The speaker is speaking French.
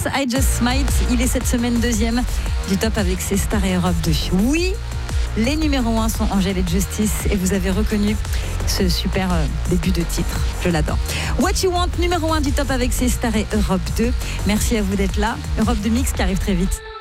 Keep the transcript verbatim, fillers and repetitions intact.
I Just Might. Il est cette semaine deuxième du top avec ses stars et Europe deux. Oui, les numéros un sont Angèle et Justice et vous avez reconnu ce super euh, début de titre. Je l'adore. What You Want, numéro un du top avec ses stars et Europe deux. Merci à vous d'être là. Europe deux Mix qui arrive très vite.